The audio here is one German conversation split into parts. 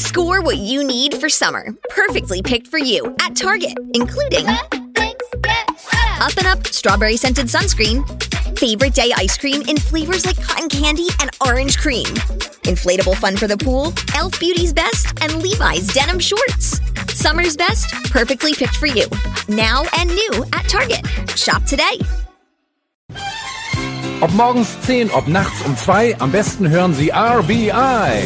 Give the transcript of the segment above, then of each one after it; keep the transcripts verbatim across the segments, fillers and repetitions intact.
Score what you need for summer. Perfectly picked for you at Target, including Up and Up Strawberry Scented Sunscreen, Favorite Day Ice Cream in flavors like cotton candy and orange cream, inflatable fun for the pool, e l f Beauty's Best, and Levi's Denim Shorts. Summer's best, perfectly picked for you. Now and new at Target. Shop today. Ob morgens zehn, ob nachts um zwei, am besten hören Sie R B I.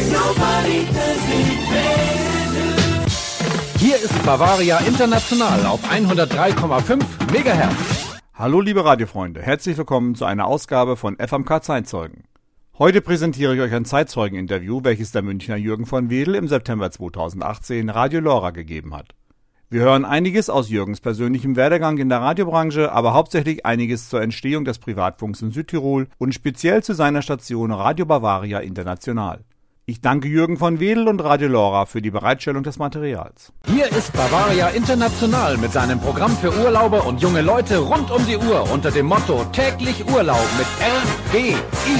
Hier ist Bavaria International auf hundertdrei Komma fünf Megahertz. Hallo liebe Radiofreunde, herzlich willkommen zu einer Ausgabe von F M K Zeitzeugen. Heute präsentiere ich euch ein Zeitzeugen-Interview, welches der Münchner Jürgen von Wedel im September zweitausendachtzehn Radio Lora gegeben hat. Wir hören einiges aus Jürgens persönlichem Werdegang in der Radiobranche, aber hauptsächlich einiges zur Entstehung des Privatfunks in Südtirol und speziell zu seiner Station Radio Bavaria International. Ich danke Jürgen von Wedel und Radio Lora für die Bereitstellung des Materials. Hier ist Bavaria International mit seinem Programm für Urlauber und junge Leute rund um die Uhr unter dem Motto täglich Urlaub mit R B I.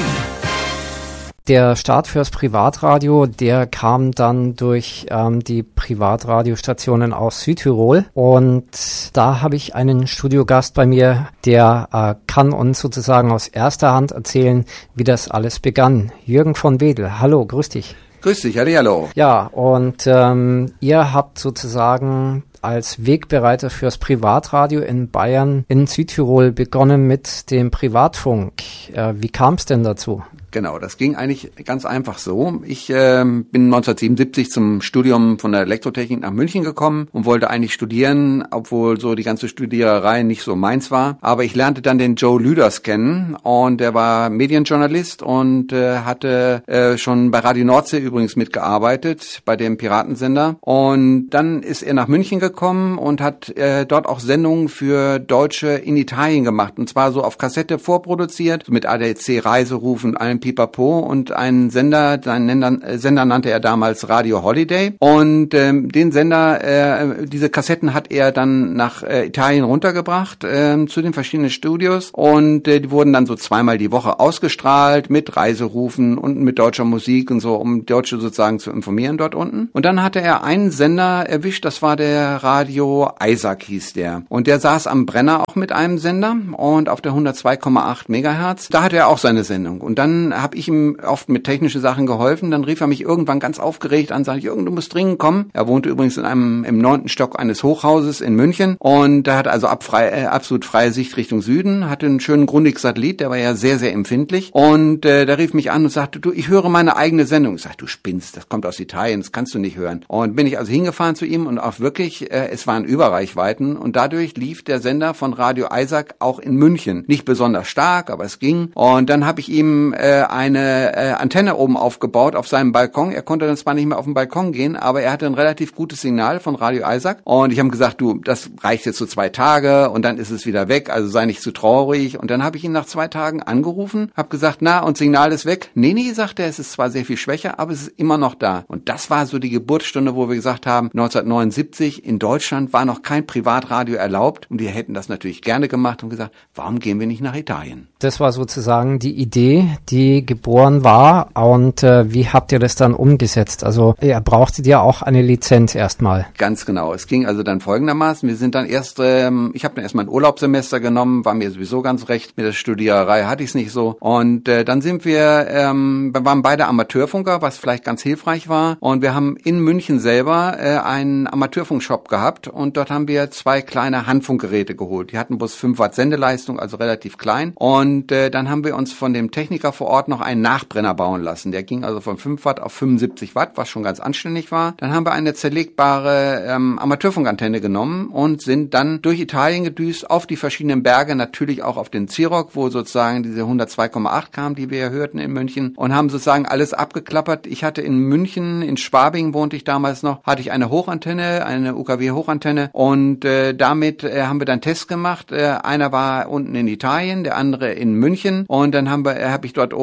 Der Start fürs Privatradio, der kam dann durch ähm, die Privatradiostationen aus Südtirol, und da habe ich einen Studiogast bei mir, der äh, kann uns sozusagen aus erster Hand erzählen, wie das alles begann. Jürgen von Wedel, hallo, grüß dich. Grüß dich, hallo. Ja, und ähm, ihr habt sozusagen als Wegbereiter fürs Privatradio in Bayern in Südtirol begonnen mit dem Privatfunk. Äh, wie kam es denn dazu? Genau, das ging eigentlich ganz einfach so. Ich äh, bin neunzehnhundertsiebenundsiebzig zum Studium von der Elektrotechnik nach München gekommen und wollte eigentlich studieren, obwohl so die ganze Studiererei nicht so meins war. Aber ich lernte dann den Joe Lüders kennen, und der war Medienjournalist und äh, hatte äh, schon bei Radio Nordsee übrigens mitgearbeitet, bei dem Piratensender. Und dann ist er nach München gekommen und hat äh, dort auch Sendungen für Deutsche in Italien gemacht. Und zwar so auf Kassette vorproduziert, so mit A D C-Reiserufen und allem Pipapo, und einen Sender, seinen Sender nannte er damals Radio Holiday, und ähm, den Sender, äh, diese Kassetten hat er dann nach äh, Italien runtergebracht, äh, zu den verschiedenen Studios, und äh, die wurden dann so zweimal die Woche ausgestrahlt mit Reiserufen und mit deutscher Musik und so, um Deutsche sozusagen zu informieren dort unten. Und dann hatte er einen Sender erwischt, das war der Radio Isaac hieß der, und der saß am Brenner auch mit einem Sender, und auf der hundertzwei Komma acht Megahertz, da hatte er auch seine Sendung. Und dann habe ich ihm oft mit technischen Sachen geholfen. Dann rief er mich irgendwann ganz aufgeregt an, sagte, Jürgen, du musst dringend kommen. Er wohnte übrigens in einem im neunten Stock eines Hochhauses in München, und er hatte also ab frei, äh, absolut freie Sicht Richtung Süden, hatte einen schönen Grundig-Satellit, der war ja sehr, sehr empfindlich, und äh, da rief mich an und sagte, du, ich höre meine eigene Sendung. Ich sagte, du spinnst, das kommt aus Italien, das kannst du nicht hören. Und bin ich also hingefahren zu ihm, und auch wirklich, äh, es waren Überreichweiten, und dadurch lief der Sender von Radio Isaac auch in München. Nicht besonders stark, aber es ging. Und dann habe ich ihm äh, eine äh, Antenne oben aufgebaut auf seinem Balkon. Er konnte dann zwar nicht mehr auf den Balkon gehen, aber er hatte ein relativ gutes Signal von Radio Isaac, und ich habe gesagt, du, das reicht jetzt so zwei Tage und dann ist es wieder weg, also sei nicht zu traurig. Und dann habe ich ihn nach zwei Tagen angerufen, habe gesagt, na, und Signal ist weg? Nee, nee, sagt er, es ist zwar sehr viel schwächer, aber es ist immer noch da. Und das war so die Geburtsstunde, wo wir gesagt haben, neunzehnhundertneunundsiebzig, in Deutschland war noch kein Privatradio erlaubt, und wir hätten das natürlich gerne gemacht und gesagt, warum gehen wir nicht nach Italien? Das war sozusagen die Idee, die geboren war, und äh, wie habt ihr das dann umgesetzt? Also ihr brauchtet ja auch eine Lizenz erstmal. Ganz genau. Es ging also dann folgendermaßen, wir sind dann erst, ähm, ich habe dann erstmal ein Urlaubssemester genommen, war mir sowieso ganz recht, mit der Studiererei hatte ich es nicht so, und äh, dann sind wir, ähm, wir waren beide Amateurfunker, was vielleicht ganz hilfreich war, und wir haben in München selber äh, einen Amateurfunkshop gehabt, und dort haben wir zwei kleine Handfunkgeräte geholt. Die hatten bloß fünf Watt Sendeleistung, also relativ klein, und äh, dann haben wir uns von dem Techniker vor Ort noch einen Nachbrenner bauen lassen. Der ging also von fünf Watt auf fünfundsiebzig Watt, was schon ganz anständig war. Dann haben wir eine zerlegbare ähm, Amateurfunkantenne genommen und sind dann durch Italien gedüst auf die verschiedenen Berge, natürlich auch auf den Ziroc, wo sozusagen diese hundertzwei Komma acht kam, die wir ja hörten in München, und haben sozusagen alles abgeklappert. Ich hatte in München, in Schwabing wohnte ich damals noch, hatte ich eine Hochantenne, eine U K W-Hochantenne, und äh, damit äh, haben wir dann Tests gemacht. Äh, einer war unten in Italien, der andere in München, und dann haben wir, äh, habe ich dort oben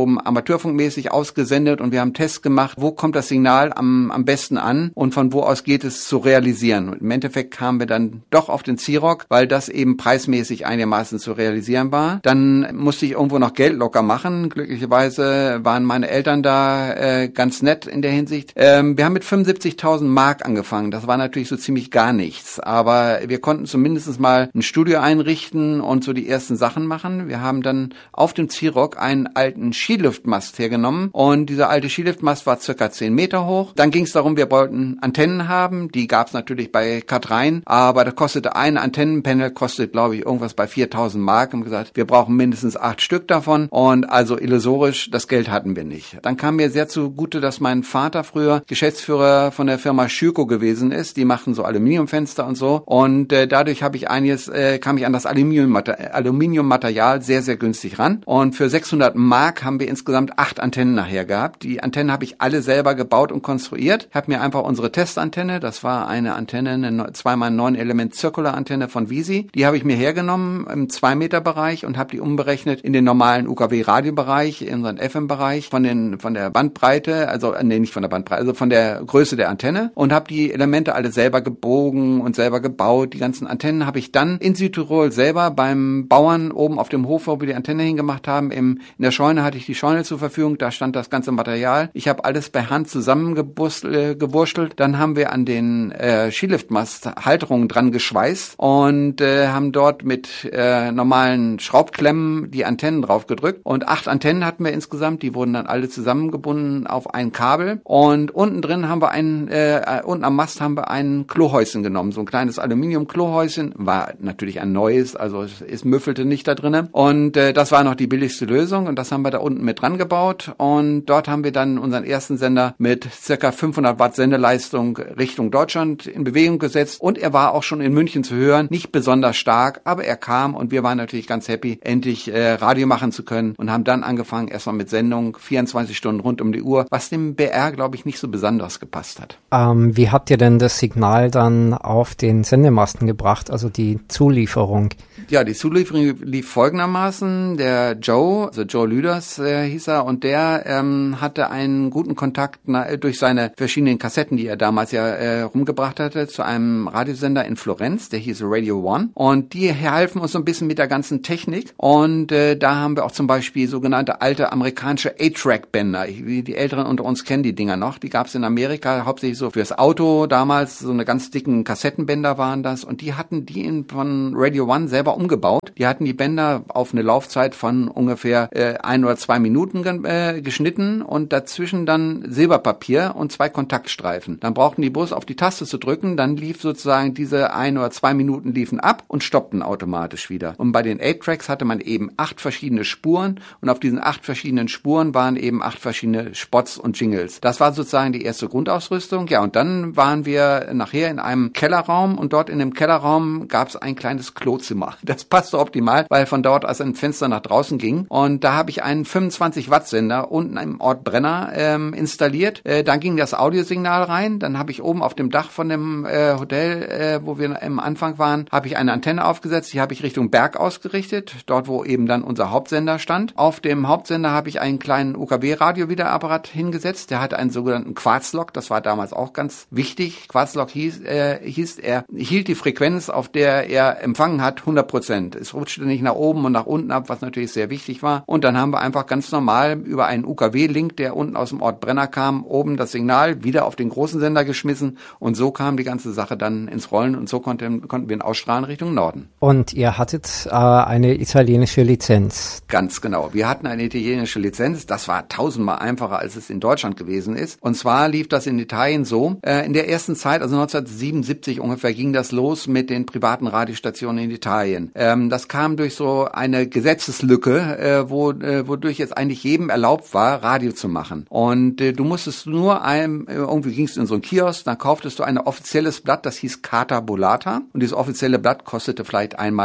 oben amateurfunkmäßig ausgesendet und wir haben Tests gemacht, wo kommt das Signal am, am besten an und von wo aus geht es zu realisieren. Und im Endeffekt kamen wir dann doch auf den C-Rock, weil das eben preismäßig einigermaßen zu realisieren war. Dann musste ich irgendwo noch Geld locker machen. Glücklicherweise waren meine Eltern da äh, ganz nett in der Hinsicht. Ähm, wir haben mit fünfundsiebzigtausend Mark angefangen. Das war natürlich so ziemlich gar nichts. Aber wir konnten zumindest mal ein Studio einrichten und so die ersten Sachen machen. Wir haben dann auf dem C-Rock einen alten Skiliftmast hergenommen und dieser alte Skiliftmast war circa zehn Meter hoch. Dann ging es darum, wir wollten Antennen haben. Die gab es natürlich bei Kathrein, aber da kostete ein Antennenpanel, kostet glaube ich irgendwas bei viertausend Mark. Und gesagt, wir brauchen mindestens acht Stück davon und also illusorisch, das Geld hatten wir nicht. Dann kam mir sehr zugute, dass mein Vater früher Geschäftsführer von der Firma Schürko gewesen ist. Die machten so Aluminiumfenster und so und äh, dadurch habe ich einiges, äh, kam ich an das Aluminiummaterial, Aluminiummaterial sehr, sehr günstig ran und für sechshundert Mark haben wir insgesamt acht Antennen nachher gehabt. Die Antennen habe ich alle selber gebaut und konstruiert. Ich habe mir einfach unsere Testantenne, das war eine Antenne, eine zwei mal neun Element Circular Antenne von Visi, die habe ich mir hergenommen im zwei Meter Bereich und habe die umberechnet in den normalen U K W-Radiobereich, in unseren F M-Bereich von den von der Bandbreite, also nee, nicht von der Bandbreite, also von der Größe der Antenne und habe die Elemente alle selber gebogen und selber gebaut. Die ganzen Antennen habe ich dann in Südtirol selber beim Bauern oben auf dem Hof, wo wir die Antenne hingemacht haben, im, in der Scheune hatte ich die Scheune zur Verfügung, da stand das ganze Material. Ich habe alles per Hand zusammengewurstelt. Dann haben wir an den äh, Skiliftmast Halterungen dran geschweißt und äh, haben dort mit äh, normalen Schraubklemmen die Antennen drauf gedrückt und acht Antennen hatten wir insgesamt, die wurden dann alle zusammengebunden auf ein Kabel und unten drin haben wir ein, äh, unten am Mast haben wir ein Klohäuschen genommen, so ein kleines Aluminium-Klohäuschen, war natürlich ein neues, also es, es müffelte nicht da drinnen und äh, das war noch die billigste Lösung und das haben wir da unten mit dran gebaut und dort haben wir dann unseren ersten Sender mit circa fünfhundert Watt Sendeleistung Richtung Deutschland in Bewegung gesetzt und er war auch schon in München zu hören, nicht besonders stark, aber er kam und wir waren natürlich ganz happy, endlich äh, Radio machen zu können und haben dann angefangen erstmal mit Sendung vierundzwanzig Stunden rund um die Uhr, was dem B R, glaube ich, nicht so besonders gepasst hat. Ähm, wie habt ihr denn das Signal dann auf den Sendemasten gebracht, also die Zulieferung? Ja, die Zulieferung lief folgendermaßen. Der Joe, also Joe Lüders äh, hieß er, und der ähm, hatte einen guten Kontakt na, durch seine verschiedenen Kassetten, die er damals ja äh, rumgebracht hatte, zu einem Radiosender in Florenz, der hieß Radio One. Und die halfen uns so ein bisschen mit der ganzen Technik. Und äh, da haben wir auch zum Beispiel sogenannte alte amerikanische A-Track-Bänder. Die Älteren unter uns kennen die Dinger noch. Die gab es in Amerika hauptsächlich so fürs Auto damals. So eine ganz dicken Kassettenbänder waren das. Und die hatten die in, von Radio One selber umgebaut. Die hatten die Bänder auf eine Laufzeit von ungefähr äh, ein oder zwei Minuten äh, geschnitten und dazwischen dann Silberpapier und zwei Kontaktstreifen. Dann brauchten die bloß auf die Taste zu drücken, dann lief sozusagen diese ein oder zwei Minuten liefen ab und stoppten automatisch wieder. Und bei den A-Tracks hatte man eben acht verschiedene Spuren und auf diesen acht verschiedenen Spuren waren eben acht verschiedene Spots und Jingles. Das war sozusagen die erste Grundausrüstung. Ja, und dann waren wir nachher in einem Kellerraum und dort in dem Kellerraum gab es ein kleines Klozimmer. Das passte optimal, weil von dort aus ein Fenster nach draußen ging. Und da habe ich einen fünfundzwanzig Watt Sender unten im Ort Brenner ähm, installiert. Äh, dann ging das Audiosignal rein. Dann habe ich oben auf dem Dach von dem äh, Hotel, äh, wo wir im Anfang waren, habe ich eine Antenne aufgesetzt. Die habe ich Richtung Berg ausgerichtet, dort wo eben dann unser Hauptsender stand. Auf dem Hauptsender habe ich einen kleinen U K W-Radio-Wiederapparat hingesetzt. Der hatte einen sogenannten Quarzlock. Das war damals auch ganz wichtig. Quarzlock hieß, äh, hieß, er hielt die Frequenz, auf der er empfangen hat, hundert Prozent. Es rutschte nicht nach oben und nach unten ab, was natürlich sehr wichtig war. Und dann haben wir einfach ganz normal über einen U K W-Link, der unten aus dem Ort Brenner kam, oben das Signal wieder auf den großen Sender geschmissen. Und so kam die ganze Sache dann ins Rollen und so konnten, konnten wir ihn ausstrahlen Richtung Norden. Und ihr hattet äh, eine italienische Lizenz. Ganz genau. Wir hatten eine italienische Lizenz. Das war tausendmal einfacher, als es in Deutschland gewesen ist. Und zwar lief das in Italien so. Äh, in der ersten Zeit, also neunzehnhundertsiebenundsiebzig ungefähr, ging das los mit den privaten Radiostationen in Italien. Ähm, das kam durch so eine Gesetzeslücke, äh, wo, äh, wodurch es eigentlich jedem erlaubt war, Radio zu machen. Und äh, du musstest nur einem, äh, irgendwie gingst du in so einen Kiosk, dann kauftest du ein offizielles Blatt, das hieß Carta Bollata. Und dieses offizielle Blatt kostete vielleicht einmalig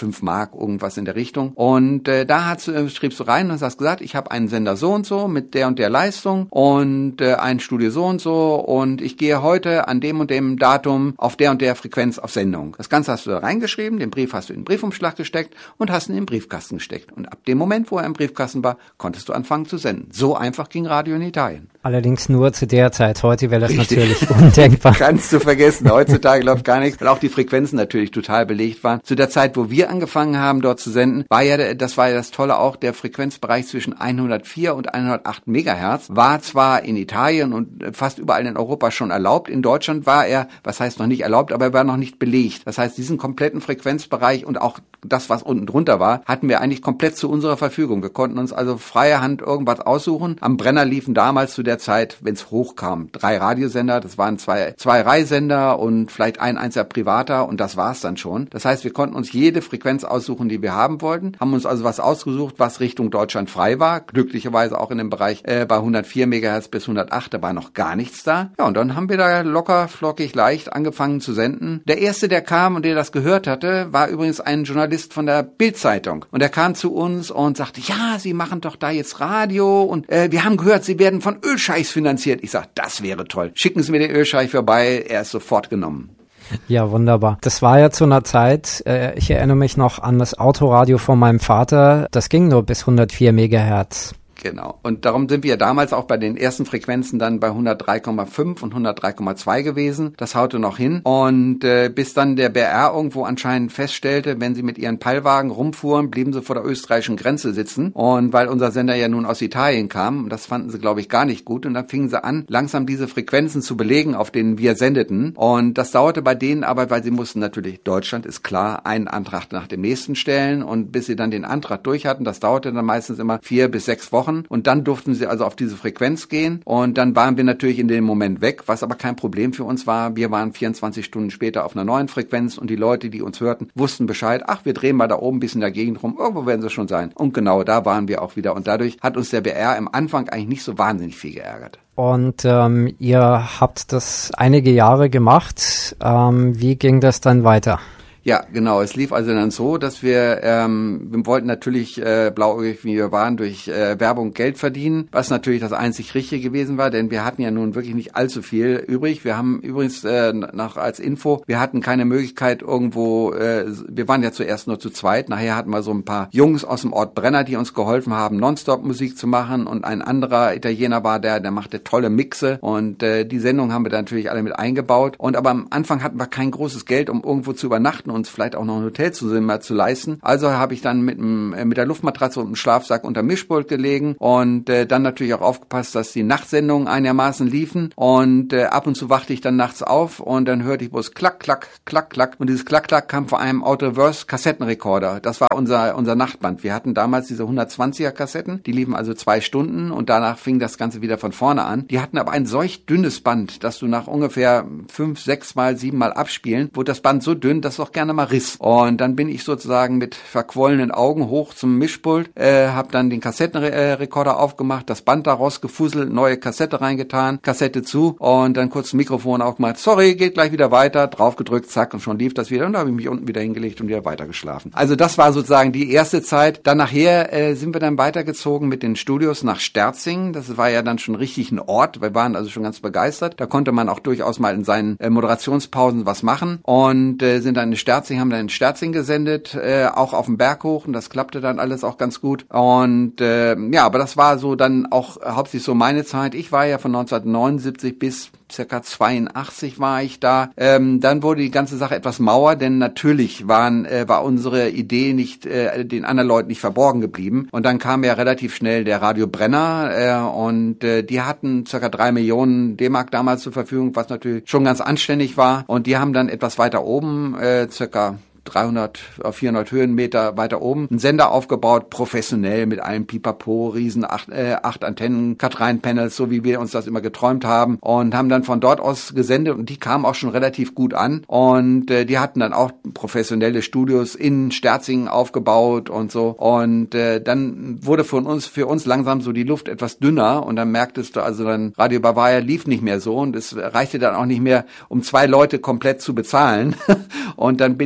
fünf Mark, irgendwas in der Richtung. Und äh, da hat, äh, schriebst du rein und hast gesagt, ich habe einen Sender so und so mit der und der Leistung und äh, ein Studio so und so und ich gehe heute an dem und dem Datum auf der und der Frequenz auf Sendung. Das Ganze hast du da reingeschrieben, den Brief hast du in den Briefumschlag gesteckt und hast ihn in den Briefkasten gesteckt. Und ab dem Moment, wo er im Briefkasten war, konntest du anfangen zu senden. So einfach ging Radio in Italien. Allerdings nur zu der Zeit. Heute wäre das Richtig. Natürlich undenkbar. Kannst du vergessen. Heutzutage läuft gar nichts, weil auch die Frequenzen natürlich total belegt waren. Zu der Zeit, wo wir angefangen haben, dort zu senden, war ja, das war ja das Tolle auch, der Frequenzbereich zwischen hundertvier und hundertacht Megahertz war zwar in Italien und fast überall in Europa schon erlaubt. In Deutschland war er, was heißt noch nicht erlaubt, aber er war noch nicht belegt. Das heißt, diesen kompletten Frequenzbereich und auch das, was unten drunter war, hatten wir eigentlich komplett zu unserer Verfügung. Wir konnten uns also freie Hand irgendwas aussuchen. Am Brenner liefen damals zu der Zeit, wenn es hochkam, drei Radiosender. Das waren zwei, zwei Reihsender und vielleicht ein einziger privater und das war's dann schon. Das heißt, wir konnten uns jede Frequenz aussuchen, die wir haben wollten, haben uns also was ausgesucht, was Richtung Deutschland frei war. Glücklicherweise auch in dem Bereich äh, bei hundertvier Megahertz bis hundertacht, da war noch gar nichts da. Ja, und dann haben wir da locker, flockig, leicht angefangen zu senden. Der erste, der kam und der das gehört hatte, war übrigens ein Journalist von der Bild-Zeitung. Und er kam zu uns und sagte, ja, Sie machen doch da jetzt Radio und äh, wir haben gehört, Sie werden von Ölscheichs finanziert. Ich sag, das wäre toll. Schicken Sie mir den Ölscheich vorbei. Er ist sofort genommen. Ja, wunderbar. Das war ja zu einer Zeit, äh, ich erinnere mich noch an das Autoradio von meinem Vater, das ging nur bis hundertvier Megahertz. Genau. Und darum sind wir damals auch bei den ersten Frequenzen dann bei hundertdrei Komma fünf und hundertdrei Komma zwei gewesen. Das haute noch hin. Und äh, bis dann der B R irgendwo anscheinend feststellte, wenn sie mit ihren Peilwagen rumfuhren, blieben sie vor der österreichischen Grenze sitzen. Und weil unser Sender ja nun aus Italien kam, das fanden sie, glaube ich, gar nicht gut. Und dann fingen sie an, langsam diese Frequenzen zu belegen, auf denen wir sendeten. Und das dauerte bei denen aber, weil sie mussten natürlich, Deutschland ist klar, einen Antrag nach dem nächsten stellen. Und bis sie dann den Antrag durch hatten, das dauerte dann meistens immer vier bis sechs Wochen. Und dann durften sie also auf diese Frequenz gehen und dann waren wir natürlich in dem Moment weg, was aber kein Problem für uns war. Wir waren vierundzwanzig Stunden später auf einer neuen Frequenz und die Leute, die uns hörten, wussten Bescheid. Ach, wir drehen mal da oben ein bisschen in der Gegend rum, irgendwo werden sie schon sein. Und genau da waren wir auch wieder und dadurch hat uns der B R im Anfang eigentlich nicht so wahnsinnig viel geärgert. Und ähm, ihr habt das einige Jahre gemacht. Ähm, wie ging das dann weiter? Ja, genau. Es lief also dann so, dass wir, ähm, wir wollten natürlich äh, blauäugig, wie wir waren, durch äh, Werbung Geld verdienen, was natürlich das einzig Richtige gewesen war, denn wir hatten ja nun wirklich nicht allzu viel übrig. Wir haben übrigens äh, noch als Info, wir hatten keine Möglichkeit irgendwo, äh, wir waren ja zuerst nur zu zweit, nachher hatten wir so ein paar Jungs aus dem Ort Brenner, die uns geholfen haben, Nonstop-Musik zu machen und ein anderer Italiener war der, der machte tolle Mixe und äh, die Sendung haben wir dann natürlich alle mit eingebaut und aber am Anfang hatten wir kein großes Geld, um irgendwo zu übernachten, uns vielleicht auch noch ein Hotel zu, zu leisten. Also habe ich dann mit, dem, mit der Luftmatratze und dem Schlafsack unter Mischpult gelegen und äh, dann natürlich auch aufgepasst, dass die Nachtsendungen einigermaßen liefen und äh, ab und zu wachte ich dann nachts auf und dann hörte ich bloß klack, klack, klack, klack und dieses klack, klack kam von einem Auto-Reverse-Kassettenrekorder. Das war unser unser Nachtband. Wir hatten damals diese hundertzwanziger Kassetten, die liefen also zwei Stunden und danach fing das Ganze wieder von vorne an. Die hatten aber ein solch dünnes Band, dass du nach ungefähr fünf, sechs Mal, sieben Mal abspielen, wurde das Band so dünn, dass es auch gerne mal riss. Und dann bin ich sozusagen mit verquollenen Augen hoch zum Mischpult, äh, habe dann den Kassettenrekorder aufgemacht, das Band daraus gefuselt, neue Kassette reingetan, Kassette zu und dann kurz das Mikrofon aufgemacht. Sorry, geht gleich wieder weiter, draufgedrückt, zack und schon lief das wieder und da habe ich mich unten wieder hingelegt und wieder weitergeschlafen. Also das war sozusagen die erste Zeit. Dann nachher äh, sind wir dann weitergezogen mit den Studios nach Sterzing. Das war ja dann schon richtig ein Ort. Wir waren also schon ganz begeistert. Da konnte man auch durchaus mal in seinen äh, Moderationspausen was machen und äh, sind dann in Sterzing, haben dann in Sterzing gesendet, äh, auch auf dem Berg hoch und das klappte dann alles auch ganz gut und äh, ja, aber das war so dann auch hauptsächlich so meine Zeit. Ich war ja von neunzehnhundertneunundsiebzig bis circa zweiundachtzig war ich da. Ähm, dann wurde die ganze Sache etwas mauer, denn natürlich waren äh, war unsere Idee nicht äh, den anderen Leuten nicht verborgen geblieben und dann kam ja relativ schnell der Radio Brenner äh, und äh, die hatten circa drei Millionen D-Mark damals zur Verfügung, was natürlich schon ganz anständig war und die haben dann etwas weiter oben äh, circa dreihundert, vierhundert Höhenmeter weiter oben, einen Sender aufgebaut, professionell mit allem Pipapo, riesen acht, äh, acht Antennen, Cut-Rein-Panels, so wie wir uns das immer geträumt haben und haben dann von dort aus gesendet und die kamen auch schon relativ gut an und äh, die hatten dann auch professionelle Studios in Sterzing aufgebaut und so und äh, dann wurde von uns, für uns langsam so die Luft etwas dünner und dann merktest du, also dann Radio Bavaria lief nicht mehr so und es reichte dann auch nicht mehr, um zwei Leute komplett zu bezahlen und dann bin ich erst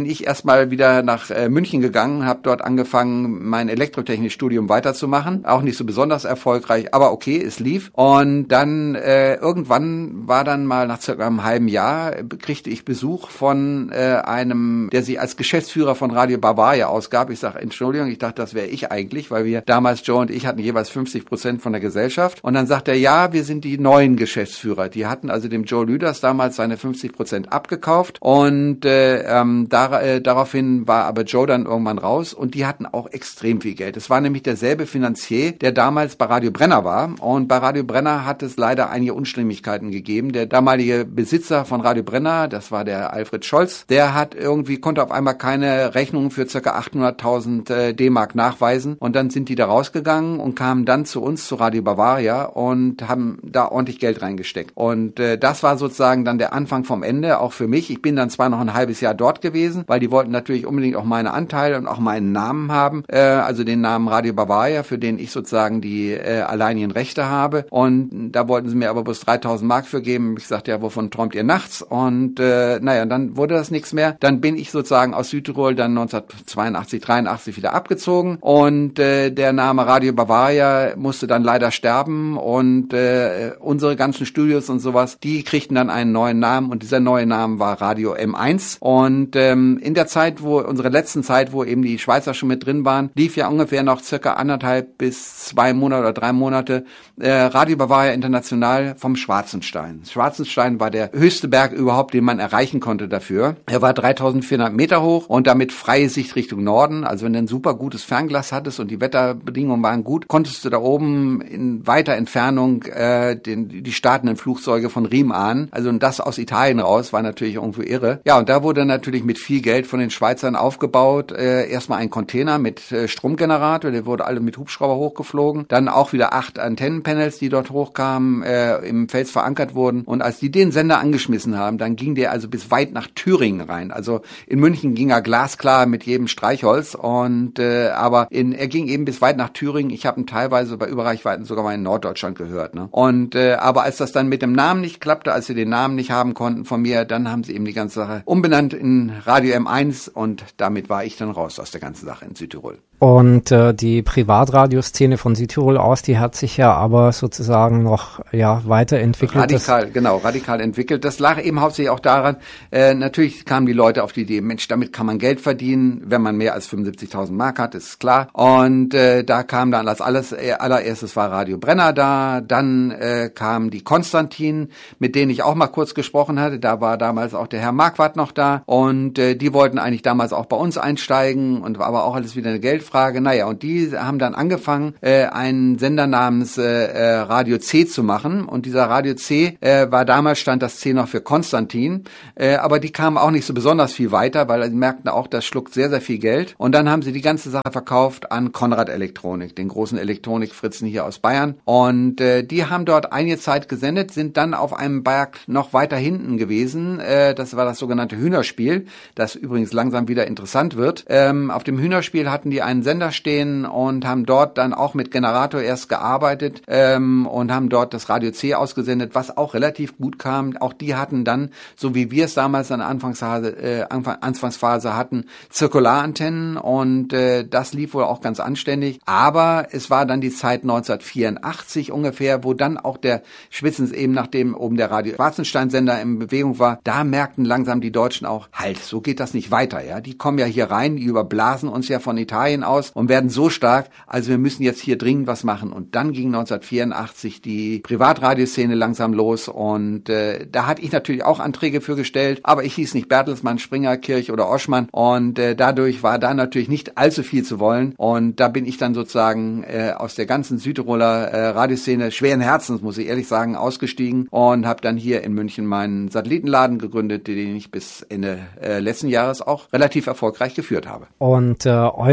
erstmal wieder nach äh, München gegangen, habe dort angefangen, mein Elektrotechnikstudium weiterzumachen. Auch nicht so besonders erfolgreich, aber okay, es lief. Und dann äh, irgendwann war dann mal nach circa einem halben Jahr, kriegte ich Besuch von äh, einem, der sich als Geschäftsführer von Radio Bavaria ausgab. Ich sage, Entschuldigung, ich dachte, das wäre ich eigentlich, weil wir damals, Joe und ich, hatten jeweils fünfzig Prozent von der Gesellschaft. Und dann sagt er, ja, wir sind die neuen Geschäftsführer. Die hatten also dem Joe Lüders damals seine fünfzig Prozent abgekauft. Und äh, ähm, da, äh, daraufhin war aber Joe dann irgendwann raus. Und die hatten auch extrem viel Geld. Es war nämlich derselbe Finanzier, der damals bei Radio Brenner war. Und bei Radio Brenner hat es leider einige Unstimmigkeiten gegeben. Der damalige Besitzer von Radio Brenner, das war der Alfred Scholz, der hat irgendwie, konnte auf einmal keine Rechnungen für ca. achthunderttausend äh, D-Mark nachweisen. Und dann sind die da rausgegangen und kamen dann zu uns, zu Radio Bavaria, und haben da ordentlich Geld reingesteckt. Und äh, das war sozusagen dann der Anfang vom Ende, auch für mich. Ich bin dann zwar noch ein halbes Jahr dort gewesen, weil die wollten natürlich unbedingt auch meine Anteile und auch meinen Namen haben, äh, also den Namen Radio Bavaria, für den ich sozusagen die äh, alleinigen Rechte habe. Und da wollten sie mir aber bloß dreitausend Mark für geben. Ich sagte, ja, wovon träumt ihr nachts? Und äh, naja, dann wurde das nichts mehr. Dann bin ich sozusagen aus Südtirol dann neunzehnhundertzweiundachtzig, dreiundachtzig wieder abgezogen. Und äh, der Name Radio Bavaria musste dann leider sterben. Und äh, unsere ganzen Studios und sowas, die kriegten dann einen neuen Namen. Und dieser neue Name war Radio M eins. Und ähm, in der Zeit, wo unsere letzten Zeit, wo eben die Schweizer schon mit drin waren, lief ja ungefähr noch circa anderthalb bis zwei Monate oder drei Monate äh, Radio Bavaria International vom Schwarzenstein. Schwarzenstein war der höchste Berg überhaupt, den man erreichen konnte dafür. Er war dreitausendvierhundert Meter hoch und damit freie Sicht Richtung Norden. Also wenn du ein super gutes Fernglas hattest und die Wetterbedingungen waren gut, konntest du da oben in weiter Entfernung äh, den, die startenden Flugzeuge von Riem ahnen. Also und das aus Italien raus war natürlich irgendwo irre. Ja, und da wurde natürlich mit viel Geld von den Schweizern aufgebaut. Äh, erstmal ein Container mit äh, Stromgenerator, der wurde alle mit Hubschrauber hochgeflogen. Dann auch wieder acht Antennenpanels, die dort hochkamen, äh, im Fels verankert wurden. Und als die den Sender angeschmissen haben, dann ging der also bis weit nach Thüringen rein. Also in München ging er glasklar mit jedem Streichholz. Und äh, aber in, er ging eben bis weit nach Thüringen. Ich habe ihn teilweise bei Überreichweiten sogar mal in Norddeutschland gehört. Ne? Und äh, aber als das dann mit dem Namen nicht klappte, als sie den Namen nicht haben konnten von mir, dann haben sie eben die ganze Sache umbenannt in Radio M eins und damit war ich dann raus aus der ganzen Sache in Südtirol. Und äh, die Privatradioszene von Südtirol aus, die hat sich ja aber sozusagen noch ja weiterentwickelt. Radikal, genau, radikal entwickelt. Das lag eben hauptsächlich auch daran, äh, natürlich kamen die Leute auf die Idee, Mensch, damit kann man Geld verdienen, wenn man mehr als fünfundsiebzigtausend Mark hat, ist klar. Und äh, da kam dann als alles, äh, allererstes war Radio Brenner da, dann äh, kam die Konstantin, mit denen ich auch mal kurz gesprochen hatte, da war damals auch der Herr Marquardt noch da und äh, die wollten eigentlich damals auch bei uns einsteigen und war aber auch alles wieder eine Geldfrage. Naja, und die haben dann angefangen, äh, einen Sender namens äh, Radio C zu machen und dieser Radio C äh, war damals, stand das C noch für Konstantin, äh, aber die kamen auch nicht so besonders viel weiter, weil sie merkten auch, das schluckt sehr, sehr viel Geld und dann haben sie die ganze Sache verkauft an Konrad Elektronik, den großen Elektronikfritzen hier aus Bayern und äh, die haben dort einige Zeit gesendet, sind dann auf einem Berg noch weiter hinten gewesen, äh, das war das sogenannte Hühnerspiel, das übrigens langsam wieder interessant wird. Ähm, auf dem Hühnerspiel hatten die einen Sender stehen und haben dort dann auch mit Generator erst gearbeitet ähm, und haben dort das Radio C ausgesendet, was auch relativ gut kam. Auch die hatten dann, so wie wir es damals an der Anfangsphase, äh, Anfang, Anfangsphase hatten, Zirkularantennen und äh, das lief wohl auch ganz anständig. Aber es war dann die Zeit neunzehnhundertvierundachtzig ungefähr, wo dann auch der Schwitzens eben, nachdem oben der Radio Schwarzenstein-Sender in Bewegung war, da merkten langsam die Deutschen auch, halt, so geht das nicht weiter. Ja, die kommen ja hier rein, die überblasen uns ja von Italien aus und werden so stark, also wir müssen jetzt hier dringend was machen. Und dann ging neunzehnhundertvierundachtzig die Privatradioszene langsam los und äh, da hatte ich natürlich auch Anträge für gestellt, aber ich hieß nicht Bertelsmann, Springer, Kirch oder Oschmann und äh, dadurch war da natürlich nicht allzu viel zu wollen und da bin ich dann sozusagen äh, aus der ganzen Südtiroler äh, Radioszene schweren Herzens, muss ich ehrlich sagen, ausgestiegen und habe dann hier in München meinen Satellitenladen gegründet, den ich bis Ende äh, letzten Jahres auch relativ erfolgreich geführt habe. Und äh, eure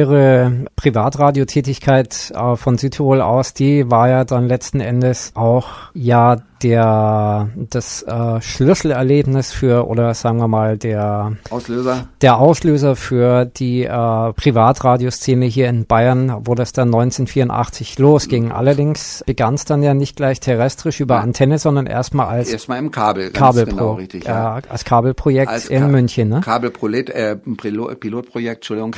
diese Privatradiotätigkeit äh, von Südtirol aus, die war ja dann letzten Endes auch ja der das äh, Schlüsselerlebnis für, oder sagen wir mal der Auslöser der Auslöser für die äh, Privatradioszene hier in Bayern, wo das dann neunzehnhundertvierundachtzig losging. Mhm. Allerdings begann es dann ja nicht gleich terrestrisch über ja. Antenne, sondern erstmal als erstmal im Kabel, ganz Kabelpro, genau, richtig, ja. äh, als Kabelprojekt als in Ka- München, ne? Kabelprolet, äh, Pilot, Pilotprojekt, Entschuldigung.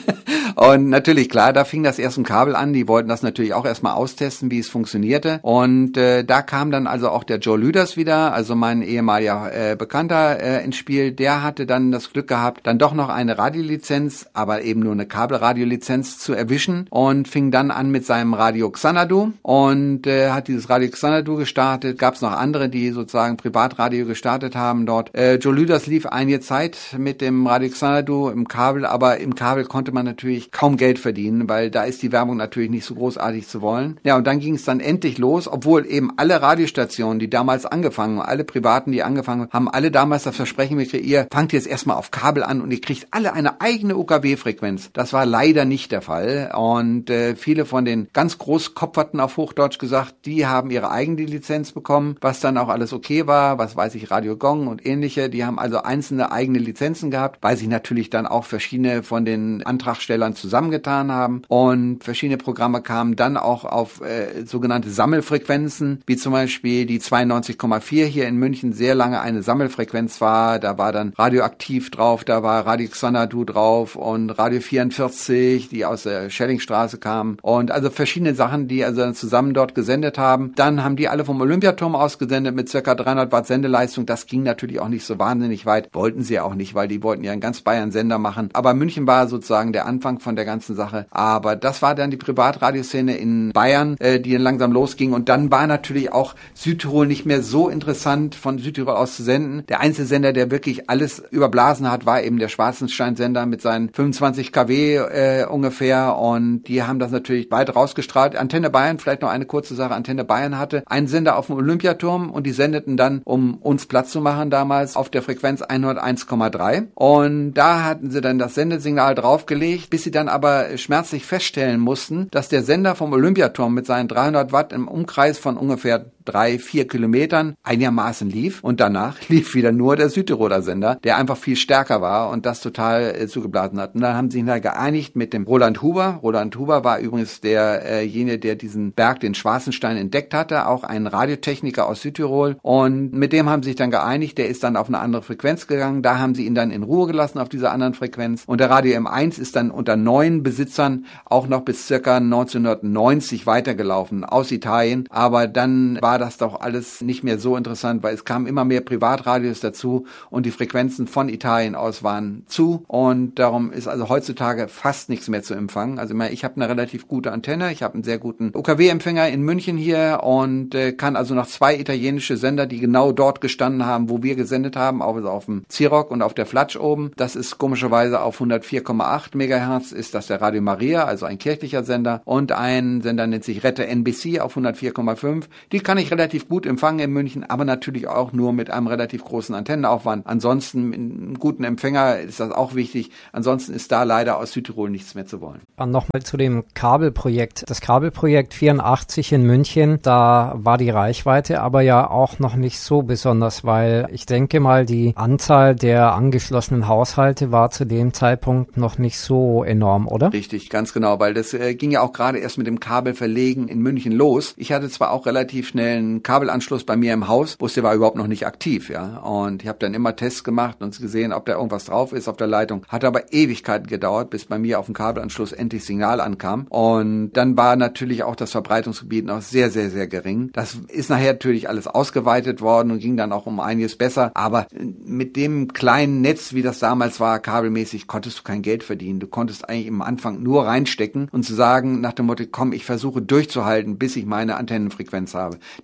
Und natürlich, klar, da fing das erst im Kabel an. Die wollten das natürlich auch erstmal austesten, wie es funktionierte. Und äh, da kam dann also auch der Joe Lüders wieder, also mein ehemaliger äh, Bekannter äh, ins Spiel. Der hatte dann das Glück gehabt, dann doch noch eine Radiolizenz, aber eben nur eine Kabelradiolizenz zu erwischen und fing dann an mit seinem Radio Xanadu und äh, hat dieses Radio Xanadu gestartet. Gab es noch andere, die sozusagen Privatradio gestartet haben dort. Äh, Joe Lüders lief einige Zeit mit dem Radio Xanadu im Kabel, aber im Kabel konnte man natürlich kaum Geld verdienen, weil da ist die Werbung natürlich nicht so großartig zu wollen. Ja, und dann ging es dann endlich los, obwohl eben alle Radiostationen, die damals angefangen haben, alle Privaten, die angefangen haben, alle damals das Versprechen gekriegt, ihr fangt jetzt erstmal auf Kabel an und ihr kriegt alle eine eigene U K W-Frequenz. Das war leider nicht der Fall und äh, viele von den ganz Großkopferten, auf Hochdeutsch gesagt, die haben ihre eigene Lizenz bekommen, was dann auch alles okay war, was weiß ich, Radio Gong und ähnliche, die haben also einzelne eigene Lizenzen gehabt, weil sich natürlich dann auch verschiedene von den Antragstellern zusammengetan haben und verschiedene Programme kamen dann auch auf äh, sogenannte Sammelfrequenzen, wie zum Beispiel die zweiundneunzig Komma vier hier in München sehr lange eine Sammelfrequenz war. Da war dann Radioaktiv drauf, da war Radio Xanadu drauf und Radio vierundvierzig, die aus der Schellingstraße kamen und also verschiedene Sachen, die also zusammen dort gesendet haben. Dann haben die alle vom Olympiaturm ausgesendet mit circa dreihundert Watt Sendeleistung. Das ging natürlich auch nicht so wahnsinnig weit, wollten sie auch nicht, weil die wollten ja in ganz Bayern Sender machen. Aber München war sozusagen der Anfang von der ganzen Sache. Aber das war dann die Privatradioszene in Bayern, äh, die dann langsam losging. Und dann war natürlich auch Südtirol nicht mehr so interessant, von Südtirol aus zu senden. Der einzige Sender, der wirklich alles überblasen hat, war eben der Schwarzenstein-Sender mit seinen fünfundzwanzig Kilowatt äh, ungefähr. Und die haben das natürlich weit rausgestrahlt. Antenne Bayern, vielleicht noch eine kurze Sache, Antenne Bayern hatte einen Sender auf dem Olympiaturm und die sendeten dann, um uns Platz zu machen damals, auf der Frequenz hunderteins Komma drei. Und da hatten sie dann das Sendesignal draufgelegt, bis sie dann aber schmerzlich feststellen mussten, dass der Sender vom Olympiaturm mit seinen dreihundert Watt im Umkreis von ungefähr drei, vier Kilometern einigermaßen lief und danach lief wieder nur der Südtiroler Sender, der einfach viel stärker war und das total äh, zugeblasen hat. Und dann haben sie sich da geeinigt mit dem Roland Huber. Roland Huber war übrigens derjenige, der diesen Berg, den Schwarzenstein, entdeckt hatte, auch ein Radiotechniker aus Südtirol und mit dem haben sie sich dann geeinigt, der ist dann auf eine andere Frequenz gegangen, da haben sie ihn dann in Ruhe gelassen auf dieser anderen Frequenz und der Radio M eins ist dann unter neuen Besitzern auch noch bis circa neunzehnhundertneunzig weitergelaufen aus Italien, aber dann war das doch alles nicht mehr so interessant, weil es kamen immer mehr Privatradios dazu und die Frequenzen von Italien aus waren zu und darum ist also heutzutage fast nichts mehr zu empfangen. Also ich habe eine relativ gute Antenne, ich habe einen sehr guten U K W-Empfänger in München hier und äh, kann also noch zwei italienische Sender, die genau dort gestanden haben, wo wir gesendet haben, auch also auf dem Ziroc und auf der Flatsch oben. Das ist komischerweise auf hundertvier Komma acht Megahertz, ist das der Radio Maria, also ein kirchlicher Sender und ein Sender nennt sich Rette N B C auf hundertvier Komma fünf. Die kann ich relativ gut empfangen in München, aber natürlich auch nur mit einem relativ großen Antennenaufwand. Ansonsten mit einem guten Empfänger ist das auch wichtig. Ansonsten ist da leider aus Südtirol nichts mehr zu wollen. Nochmal zu dem Kabelprojekt. Das Kabelprojekt vierundachtzig in München, da war die Reichweite aber ja auch noch nicht so besonders, weil ich denke mal, die Anzahl der angeschlossenen Haushalte war zu dem Zeitpunkt noch nicht so enorm, oder? Richtig, ganz genau, weil das äh, ging ja auch gerade erst mit dem Kabelverlegen in München los. Ich hatte zwar auch relativ schnell einen Kabelanschluss bei mir im Haus, wusste, der war überhaupt noch nicht aktiv, ja. Und ich habe dann immer Tests gemacht und gesehen, ob da irgendwas drauf ist auf der Leitung. Hat aber Ewigkeiten gedauert, bis bei mir auf dem Kabelanschluss endlich Signal ankam. Und dann war natürlich auch das Verbreitungsgebiet noch sehr, sehr, sehr gering. Das ist nachher natürlich alles ausgeweitet worden und ging dann auch um einiges besser. Aber mit dem kleinen Netz, wie das damals war, kabelmäßig, konntest du kein Geld verdienen. Du konntest eigentlich am Anfang nur reinstecken und zu sagen, nach dem Motto, komm, ich versuche durchzuhalten, bis ich meine Antennenfrequenz habe.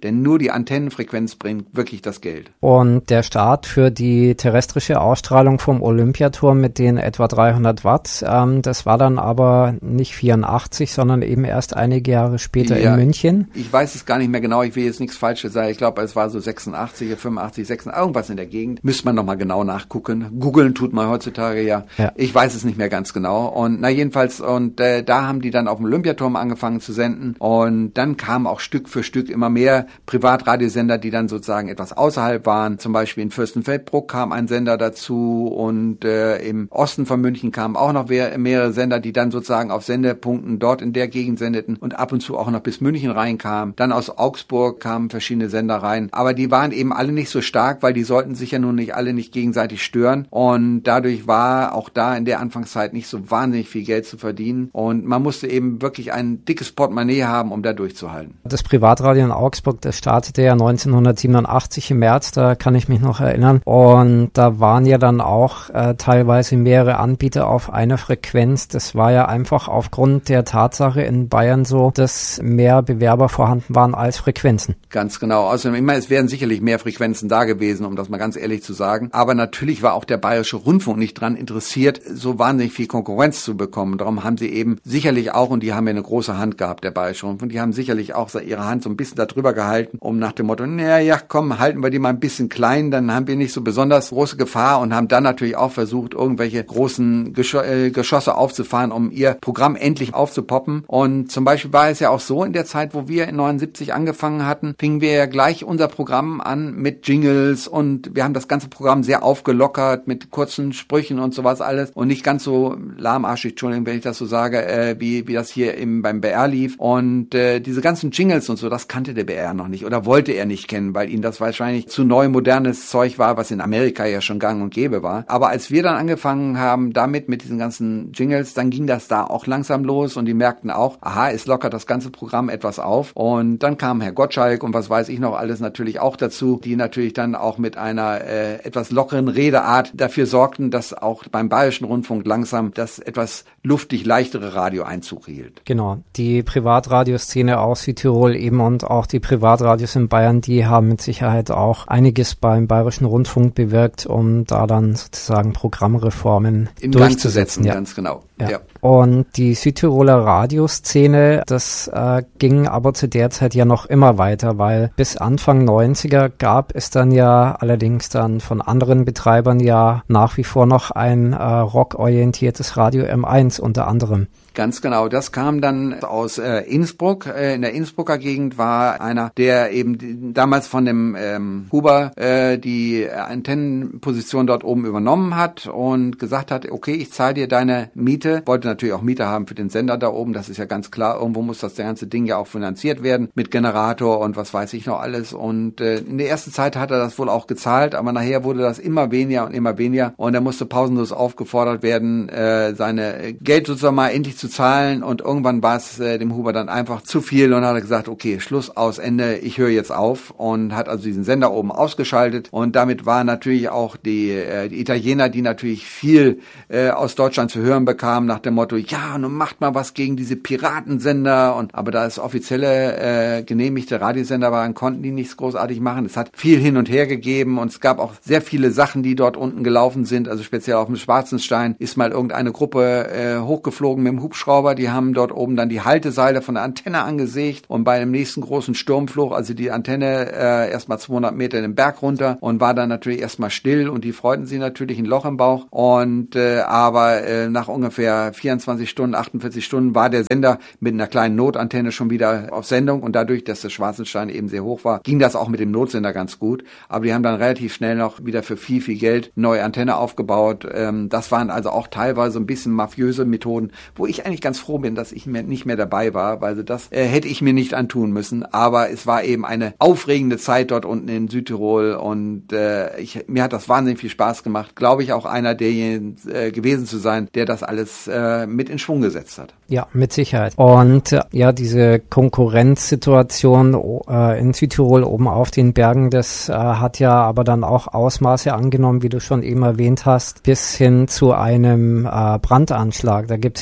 denn nur die Antennenfrequenz bringt wirklich das Geld. Und der Start für die terrestrische Ausstrahlung vom Olympiaturm mit den etwa dreihundert Watt, ähm, das war dann aber nicht vierundachtzig, sondern eben erst einige Jahre später ja, in München. Ich weiß es gar nicht mehr genau, ich will jetzt nichts Falsches sagen, ich glaube, es war so sechsundachtzig, fünfundachtzig, sechsundachtzig, irgendwas in der Gegend. Müsste man nochmal genau nachgucken. Googeln tut man heutzutage ja. ja. Ich weiß es nicht mehr ganz genau. Und na jedenfalls, und äh, da haben die dann auf dem Olympiaturm angefangen zu senden. Und dann kamen auch Stück für Stück immer mehr Privatradiosender, die dann sozusagen etwas außerhalb waren. Zum Beispiel in Fürstenfeldbruck kam ein Sender dazu und äh, im Osten von München kamen auch noch mehrere Sender, die dann sozusagen auf Sendepunkten dort in der Gegend sendeten und ab und zu auch noch bis München reinkamen. Dann aus Augsburg kamen verschiedene Sender rein. Aber die waren eben alle nicht so stark, weil die sollten sich ja nun nicht alle nicht gegenseitig stören. Und dadurch war auch da in der Anfangszeit nicht so wahnsinnig viel Geld zu verdienen. Und man musste eben wirklich ein dickes Portemonnaie haben, um da durchzuhalten. Das Privatradio in Augsburg, das startete ja neunzehnhundertsiebenundachtzig im März, da kann ich mich noch erinnern. Und da waren ja dann auch äh, teilweise mehrere Anbieter auf einer Frequenz. Das war ja einfach aufgrund der Tatsache in Bayern so, dass mehr Bewerber vorhanden waren als Frequenzen. Ganz genau. Außerdem, ich meine, es wären sicherlich mehr Frequenzen da gewesen, um das mal ganz ehrlich zu sagen. Aber natürlich war auch der Bayerische Rundfunk nicht dran interessiert, so wahnsinnig viel Konkurrenz zu bekommen. Darum haben sie eben sicherlich auch, und die haben ja eine große Hand gehabt, der Bayerische Rundfunk, die haben sicherlich auch ihre Hand so ein bisschen darüber gehalten, um nach dem Motto, naja, ja, komm, halten wir die mal ein bisschen klein, dann haben wir nicht so besonders große Gefahr, und haben dann natürlich auch versucht, irgendwelche großen Gesch- äh, Geschosse aufzufahren, um ihr Programm endlich aufzupoppen. Und zum Beispiel war es ja auch so, in der Zeit, wo wir in neunundsiebzig angefangen hatten, fingen wir ja gleich unser Programm an mit Jingles, und wir haben das ganze Programm sehr aufgelockert mit kurzen Sprüchen und sowas alles und nicht ganz so lahmarschig, Entschuldigung, wenn ich das so sage, äh, wie wie das hier im beim B R lief. Und äh, diese ganzen Jingles und so, das kannte der B R noch nicht oder wollte er nicht kennen, weil ihm das wahrscheinlich zu neu modernes Zeug war, was in Amerika ja schon gang und gäbe war. Aber als wir dann angefangen haben damit, mit diesen ganzen Jingles, dann ging das da auch langsam los, und die merkten auch, aha, es lockert das ganze Programm etwas auf. Und dann kam Herr Gottschalk und was weiß ich noch alles natürlich auch dazu, die natürlich dann auch mit einer äh, etwas lockeren Redeart dafür sorgten, dass auch beim Bayerischen Rundfunk langsam das etwas luftig leichtere Radio Einzug hielt. Genau, die Privatradioszene aus Südtirol eben und auch die Privatradios in Bayern, die haben mit Sicherheit auch einiges beim Bayerischen Rundfunk bewirkt, um da dann sozusagen Programmreformen in durchzusetzen. Gang zu setzen, ja. Ganz genau. Ja. Ja. Und die Südtiroler Radioszene, das äh, ging aber zu der Zeit ja noch immer weiter, weil bis Anfang neunziger gab es dann ja allerdings dann von anderen Betreibern ja nach wie vor noch ein äh, rockorientiertes Radio M eins unter anderem. Ganz genau, das kam dann aus äh, Innsbruck. Äh, in der Innsbrucker Gegend war einer, der eben die, damals von dem ähm, Huber äh, die Antennenposition dort oben übernommen hat und gesagt hat, okay, ich zahle dir deine Miete. Wollte natürlich auch Miete haben für den Sender da oben, das ist ja ganz klar. Irgendwo muss das ganze Ding ja auch finanziert werden mit Generator und was weiß ich noch alles. Und äh, in der ersten Zeit hat er das wohl auch gezahlt, aber nachher wurde das immer weniger und immer weniger. Und er musste pausenlos aufgefordert werden, äh, seine Geld sozusagen mal endlich zu zahlen, und irgendwann war es äh, dem Huber dann einfach zu viel und hat gesagt, okay, Schluss, aus, Ende, ich höre jetzt auf, und hat also diesen Sender oben ausgeschaltet, und damit waren natürlich auch die, äh, die Italiener, die natürlich viel äh, aus Deutschland zu hören bekamen, nach dem Motto, ja, nun macht mal was gegen diese Piratensender, und aber da es offizielle äh, genehmigte Radiosender waren, konnten die nichts großartig machen. Es hat viel hin und her gegeben, und es gab auch sehr viele Sachen, die dort unten gelaufen sind, also speziell auf dem Schwarzenstein ist mal irgendeine Gruppe äh, hochgeflogen mit dem Hubschrauber, die haben dort oben dann die Halteseile von der Antenne angesägt, und bei einem nächsten großen Sturmflug, also die Antenne äh, erstmal zweihundert Meter den Berg runter, und war dann natürlich erstmal still, und die freuten sich natürlich ein Loch im Bauch, und äh, aber äh, nach ungefähr vierundzwanzig Stunden, achtundvierzig Stunden war der Sender mit einer kleinen Notantenne schon wieder auf Sendung, und dadurch, dass der Schwarzenstein eben sehr hoch war, ging das auch mit dem Notsender ganz gut, aber die haben dann relativ schnell noch wieder für viel, viel Geld neue Antenne aufgebaut. Ähm, das waren also auch teilweise ein bisschen mafiöse Methoden, wo ich eigentlich ganz froh bin, dass ich mehr, nicht mehr dabei war, weil das äh, hätte ich mir nicht antun müssen. Aber es war eben eine aufregende Zeit dort unten in Südtirol, und äh, ich, mir hat das wahnsinnig viel Spaß gemacht. Glaube ich auch einer derjenigen äh, gewesen zu sein, der das alles äh, mit in Schwung gesetzt hat. Ja, mit Sicherheit. Und äh, ja, diese Konkurrenzsituation äh, in Südtirol oben auf den Bergen, das äh, hat ja aber dann auch Ausmaße angenommen, wie du schon eben erwähnt hast, bis hin zu einem äh, Brandanschlag. Da gibt's ja auch das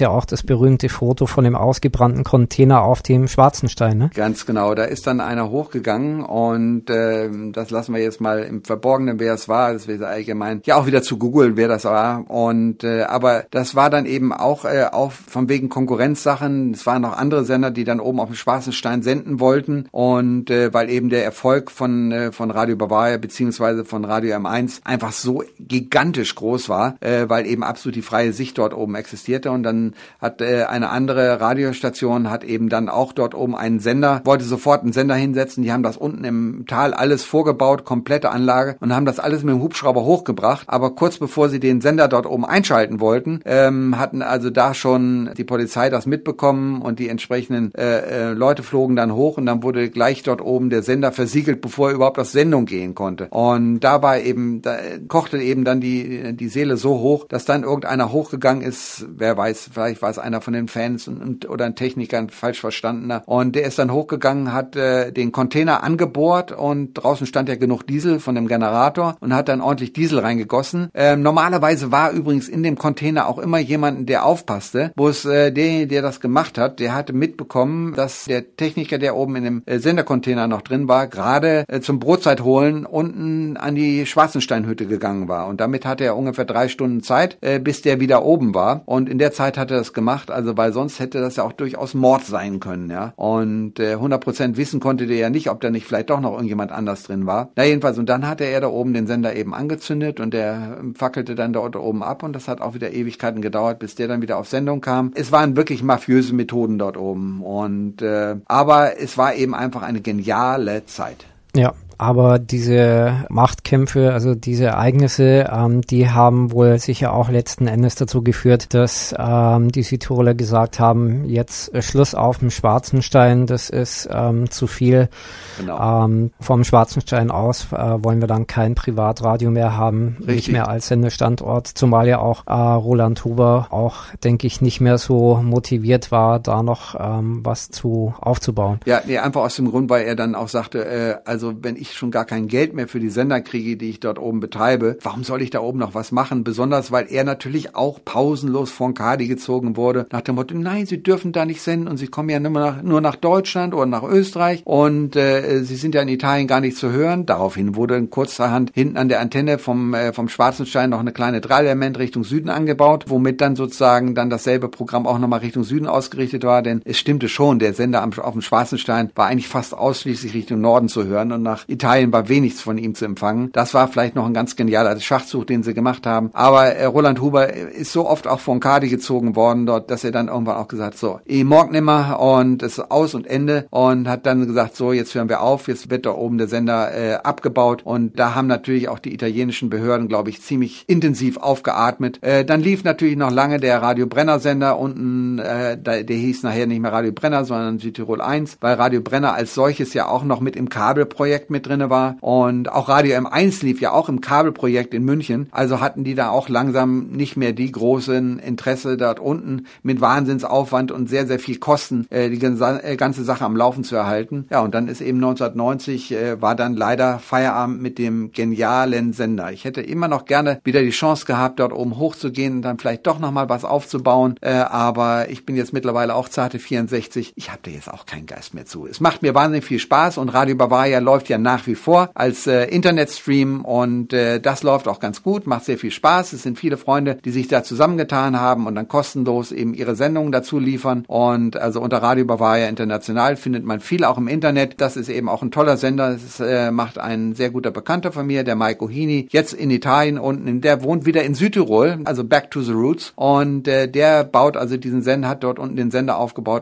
berühmte Foto von dem ausgebrannten Container auf dem Schwarzenstein, ne? Ganz genau, da ist dann einer hochgegangen und äh, das lassen wir jetzt mal im Verborgenen, wer es war. Das wäre allgemein ja auch wieder zu googeln, wer das war. Und äh, aber das war dann eben auch äh, auch von wegen Konkurrenzsachen. Es waren noch andere Sender, die dann oben auf dem Schwarzenstein senden wollten und äh, weil eben der Erfolg von äh, von Radio Bavaria beziehungsweise von Radio M eins einfach so gigantisch groß war, äh, weil eben absolut die freie Sicht dort oben existierte. Und dann hat äh, eine andere Radiostation hat eben dann auch dort oben einen Sender, wollte sofort einen Sender hinsetzen. Die haben das unten im Tal alles vorgebaut, komplette Anlage und haben das alles mit dem Hubschrauber hochgebracht. Aber kurz bevor sie den Sender dort oben einschalten wollten, ähm, hatten also da schon die Polizei das mitbekommen und die entsprechenden äh, äh, Leute flogen dann hoch und dann wurde gleich dort oben der Sender versiegelt, bevor er überhaupt auf Sendung gehen konnte. Und da war eben, da kochte eben dann die die Seele so hoch, dass dann irgendeiner hochgegangen ist, wer weiß, vielleicht war es einer von den Fans und, und, oder ein Techniker, ein falsch verstandener. Und der ist dann hochgegangen, hat äh, den Container angebohrt und draußen stand ja genug Diesel von dem Generator und hat dann ordentlich Diesel reingegossen. Ähm, normalerweise war übrigens in dem Container auch immer jemand, der aufpasste, wo es äh, der, der das gemacht hat, der hatte mitbekommen, dass der Techniker, der oben in dem äh, Sendercontainer noch drin war, gerade äh, zum Brotzeit holen unten an die Schwarzensteinhütte gegangen war. Und damit hatte er ungefähr drei Stunden Zeit, äh, bis der wieder oben war. Und in der Zeit hat er das gemacht, also weil sonst hätte das ja auch durchaus Mord sein können, ja. Und äh, hundert Prozent wissen konnte der ja nicht, ob da nicht vielleicht doch noch irgendjemand anders drin war. Na jedenfalls, und dann hatte er da oben den Sender eben angezündet und der fackelte dann dort oben ab und das hat auch wieder Ewigkeiten gedauert, bis der dann wieder auf Sendung kam. Es waren wirklich mafiöse Methoden dort oben und äh, aber es war eben einfach eine geniale Zeit. Ja. Aber diese Machtkämpfe, also diese Ereignisse, ähm, die haben wohl sicher auch letzten Endes dazu geführt, dass ähm, die Südtiroler gesagt haben, jetzt äh, Schluss auf dem Schwarzenstein, das ist ähm, zu viel. Genau. Ähm, vom Schwarzenstein aus äh, wollen wir dann kein Privatradio mehr haben, Richtig. Nicht mehr als Sendestandort, zumal ja auch äh, Roland Huber auch, denke ich, nicht mehr so motiviert war, da noch ähm, was zu aufzubauen. Ja, nee, einfach aus dem Grund, weil er dann auch sagte, äh, also wenn ich schon gar kein Geld mehr für die Sender kriege, die ich dort oben betreibe, warum soll ich da oben noch was machen? Besonders, weil er natürlich auch pausenlos von Kadi gezogen wurde, nach dem Motto, nein, Sie dürfen da nicht senden und Sie kommen ja nur nach, nur nach Deutschland oder nach Österreich und äh, Sie sind ja in Italien gar nicht zu hören. Daraufhin wurde in kurzerhand hinten an der Antenne vom äh, vom Schwarzenstein noch eine kleine Dreielement Richtung Süden angebaut, womit dann sozusagen dann dasselbe Programm auch nochmal Richtung Süden ausgerichtet war, denn es stimmte schon, der Sender am, auf dem Schwarzenstein war eigentlich fast ausschließlich Richtung Norden zu hören und nach Italien war wenig von ihm zu empfangen. Das war vielleicht noch ein ganz genialer Schachzug, den sie gemacht haben. Aber äh, Roland Huber ist so oft auch von Kadi gezogen worden dort, dass er dann irgendwann auch gesagt hat, so, ich mag nimmer und es ist aus und Ende und hat dann gesagt, so, jetzt hören wir auf, jetzt wird da oben der Sender äh, abgebaut und da haben natürlich auch die italienischen Behörden, glaube ich, ziemlich intensiv aufgeatmet. Äh, dann lief natürlich noch lange der Radio Brenner Sender unten, äh, der, der hieß nachher nicht mehr Radio Brenner, sondern Südtirol eins, weil Radio Brenner als solches ja auch noch mit im Kabelprojekt mit drinne war und auch Radio M eins lief ja auch im Kabelprojekt in München, also hatten die da auch langsam nicht mehr die großen Interesse dort unten mit Wahnsinnsaufwand und sehr, sehr viel Kosten äh, die ganze, äh, ganze Sache am Laufen zu erhalten. Ja, und dann ist eben neunzehnhundertneunzig äh, war dann leider Feierabend mit dem genialen Sender. Ich hätte immer noch gerne wieder die Chance gehabt, dort oben hochzugehen und dann vielleicht doch nochmal was aufzubauen, äh, aber ich bin jetzt mittlerweile auch zarte vierundsechzig. Ich habe da jetzt auch keinen Geist mehr zu. Es macht mir wahnsinnig viel Spaß und Radio Bavaria läuft ja nach wie vor als äh, Internetstream und äh, das läuft auch ganz gut, macht sehr viel Spaß. Es sind viele Freunde, die sich da zusammengetan haben und dann kostenlos eben ihre Sendungen dazu liefern und also unter Radio Bavaria International findet man viel auch im Internet. Das ist eben auch ein toller Sender. Das äh, macht ein sehr guter Bekannter von mir, der Mike Ohini, jetzt in Italien unten, der wohnt wieder in Südtirol, also back to the roots und äh, der baut also diesen Sender, hat dort unten den Sender aufgebaut